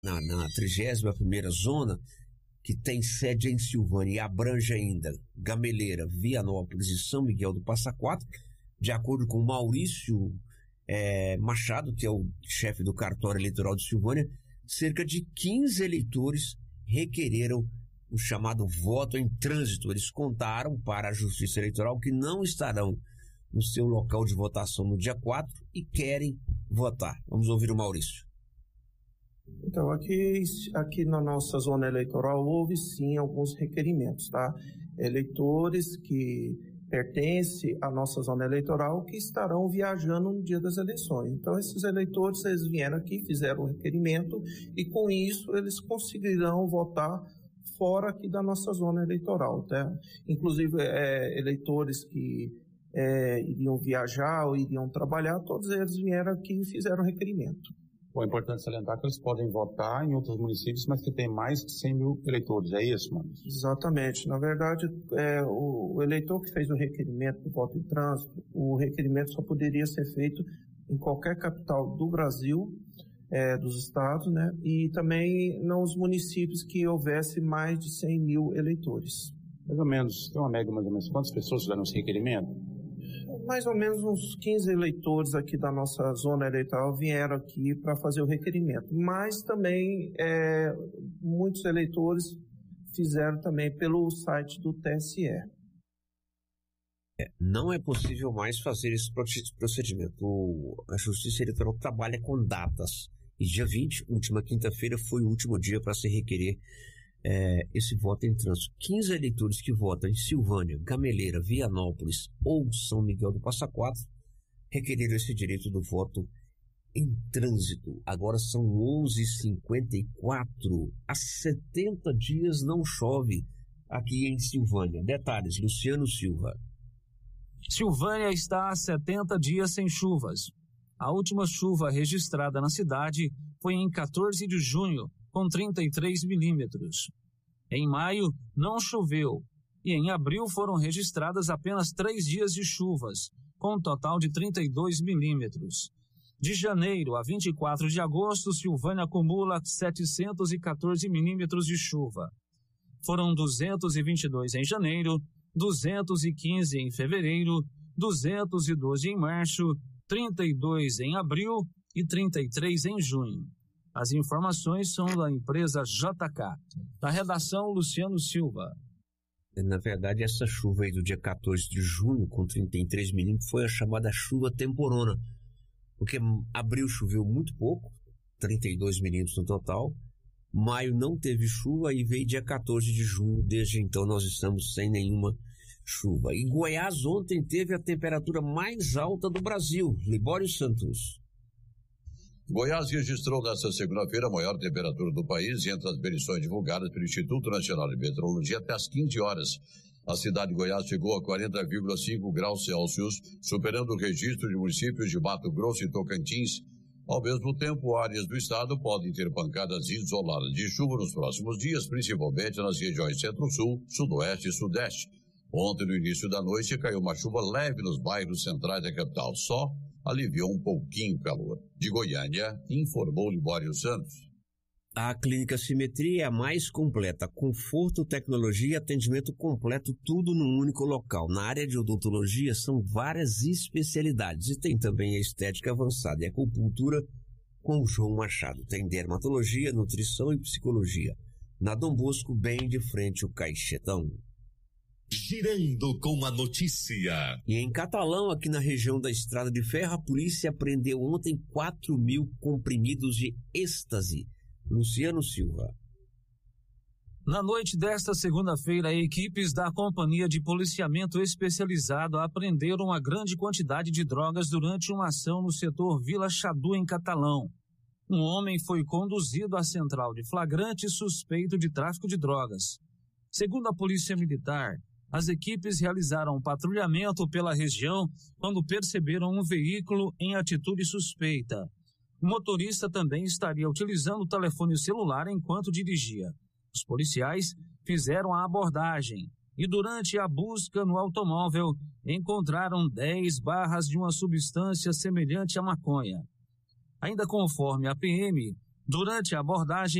na 31ª zona, que tem sede em Silvânia e abrange ainda Gameleira, Vianópolis e São Miguel do Passa Quatro, de acordo com Maurício Machado, que é o chefe do cartório eleitoral de Silvânia, cerca de 15 eleitores requereram o chamado voto em trânsito. Eles contaram para a Justiça Eleitoral que não estarão no seu local de votação no dia 4 e querem votar. Vamos ouvir o Maurício. Então, aqui na nossa zona eleitoral houve sim alguns requerimentos, tá? Eleitores que pertencem à nossa zona eleitoral que estarão viajando no dia das eleições. Então, esses eleitores, eles vieram aqui, fizeram o requerimento e com isso eles conseguirão votar fora aqui da nossa zona eleitoral, tá? Inclusive, eleitores que iriam viajar ou iriam trabalhar, todos eles vieram aqui e fizeram o requerimento. Bom, é importante salientar que eles podem votar em outros municípios, mas que tem mais de 100 mil eleitores, é isso, mano? Exatamente. Na verdade, o eleitor que fez o requerimento do voto em trânsito, o requerimento só poderia ser feito em qualquer capital do Brasil, dos estados, né? E também nos municípios que houvesse mais de 100 mil eleitores. Mais ou menos, tem uma média mais ou menos, quantas pessoas fizeram esse requerimento? Mais ou menos uns 15 eleitores aqui da nossa zona eleitoral vieram aqui para fazer o requerimento, mas também muitos eleitores fizeram também pelo site do TSE. Não é possível mais fazer esse procedimento. A Justiça Eleitoral trabalha com datas. E dia 20, última quinta-feira, foi o último dia para se requerer esse voto em trânsito. 15 eleitores que votam em Silvânia, Gameleira, Vianópolis ou São Miguel do Passa Quatro requereram esse direito do voto em trânsito. Agora são 11h54. Há 70 dias não chove aqui em Silvânia. Detalhes, Luciano Silva. Silvânia está há 70 dias sem chuvas. A última chuva registrada na cidade foi em 14 de junho, com 33 milímetros. Em maio, não choveu, e em abril foram registradas apenas 3 dias de chuvas, com um total de 32 milímetros. De janeiro a 24 de agosto, Silvânia acumula 714 milímetros de chuva. Foram 222 em janeiro, 215 em fevereiro, 212 em março, 32 em abril e 33 em junho. As informações são da empresa JK. Da redação, Luciano Silva. Na verdade, essa chuva aí do dia 14 de junho, com 33 milímetros, foi a chamada chuva temporona. Porque abril choveu muito pouco, 32 milímetros no total. Maio não teve chuva e veio dia 14 de junho. Desde então nós estamos sem nenhuma chuva. E Goiás ontem teve a temperatura mais alta do Brasil. Libório Santos. Goiás registrou nesta segunda-feira a maior temperatura do país entre as medições divulgadas pelo Instituto Nacional de Meteorologia até às 15 horas. A cidade de Goiás chegou a 40,5 graus Celsius, superando o registro de municípios de Mato Grosso e Tocantins. Ao mesmo tempo, áreas do estado podem ter pancadas isoladas de chuva nos próximos dias, principalmente nas regiões Centro-Sul, Sudoeste e Sudeste. Ontem, no início da noite, caiu uma chuva leve nos bairros centrais da capital. Só aliviou um pouquinho o calor. De Goiânia, informou Libório Santos. A Clínica Simetria é a mais completa. Conforto, tecnologia e atendimento completo, tudo num único local. Na área de odontologia são várias especialidades e tem também a estética avançada e acupuntura com o João Machado. Tem dermatologia, nutrição e psicologia. Na Dom Bosco, bem de frente ao Caixetão. Girando com a notícia. E em Catalão, aqui na região da Estrada de Ferro, a polícia apreendeu ontem 4.000 comprimidos de êxtase. Luciano Silva. Na noite desta segunda-feira, equipes da Companhia de Policiamento Especializado apreenderam uma grande quantidade de drogas durante uma ação no setor Vila Chadu, em Catalão. Um homem foi conduzido à central de flagrante suspeito de tráfico de drogas. Segundo a Polícia Militar, as equipes realizaram um patrulhamento pela região quando perceberam um veículo em atitude suspeita. O motorista também estaria utilizando o telefone celular enquanto dirigia. Os policiais fizeram a abordagem e, durante a busca no automóvel, encontraram 10 barras de uma substância semelhante à maconha. Ainda conforme a PM, Durante a abordagem,